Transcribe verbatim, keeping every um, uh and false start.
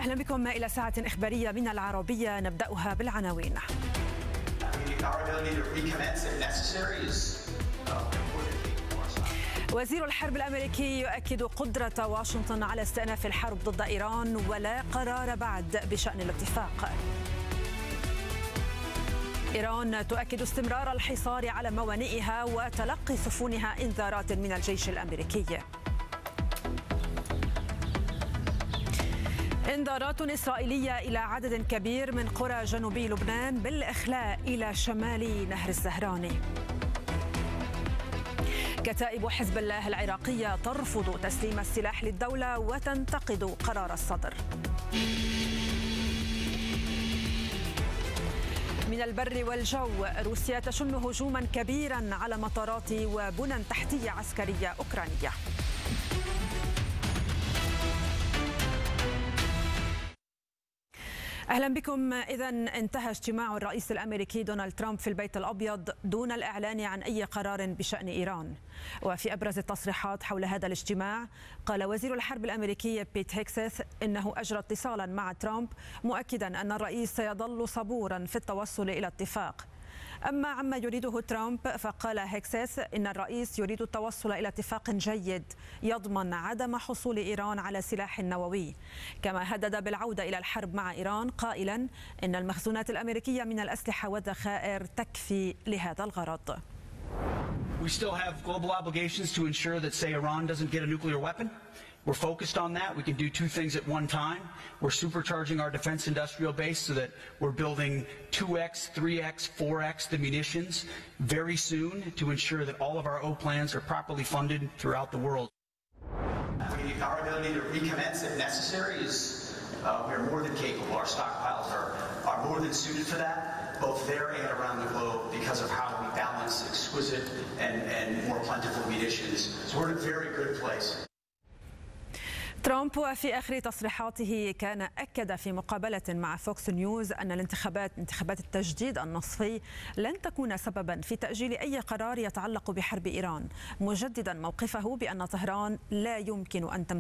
أهلا بكم إلى ساعة إخبارية من العربية، نبدأها بالعناوين. وزير الحرب الأمريكي يؤكد قدرة واشنطن على استئناف الحرب ضد إيران ولا قرار بعد بشأن الاتفاق. إيران تؤكد استمرار الحصار على موانئها وتلقي سفنها إنذارات من الجيش الأمريكي. إنذارات إسرائيلية إلى عدد كبير من قرى جنوبي لبنان بالإخلاء إلى شمال نهر الزهراني. كتائب حزب الله العراقية ترفض تسليم السلاح للدولة وتنتقد قرار الصدر. من البر والجو، روسيا تشن هجوما كبيرا على مطارات وبنى تحتية عسكرية أوكرانية. أهلا بكم. إذن انتهى اجتماع الرئيس الأمريكي دونالد ترامب في البيت الأبيض دون الإعلان عن أي قرار بشأن إيران. وفي أبرز التصريحات حول هذا الاجتماع، قال وزير الحرب الأمريكي بيت هيكسث إنه أجرى اتصالا مع ترامب مؤكدا أن الرئيس سيظل صبورا في التوصل إلى اتفاق. أما عما يريده ترامب، فقال هيكسث إن الرئيس يريد التوصل إلى اتفاق جيد يضمن عدم حصول إيران على سلاح نووي، كما هدد بالعودة إلى الحرب مع إيران قائلا إن المخزونات الأمريكية من الأسلحة والذخائر تكفي لهذا الغرض. We still have global obligations to ensure that, say, Iran doesn't get a nuclear weapon. We're focused on that. We can do two things at one time. We're supercharging our defense industrial base so that we're building two X, three X, four X the munitions very soon to ensure that all of our O plans are properly funded throughout the world. Our ability to recommence if necessary is uh, we're more than capable. Our stockpiles are, are more than suited for that, both there and around the globe, because of how we balance exquisite and, and more plentiful munitions. So we're in a very good place. ترامب وفي آخر تصريحاته كان أكد في مقابلة مع فوكس نيوز أن الانتخابات انتخابات التجديد النصفي لن تكون سببا في تأجيل أي قرار يتعلق بحرب إيران، مجددا موقفه بأن طهران لا يمكن أن تمتلك